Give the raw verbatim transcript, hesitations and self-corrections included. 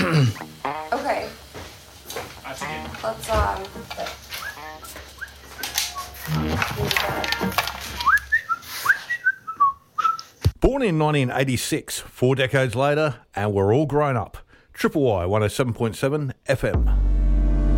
Okay. Let's, um... Born in nineteen eighty-six, four decades later, and we're all grown up. Triple Y one oh seven point seven F M.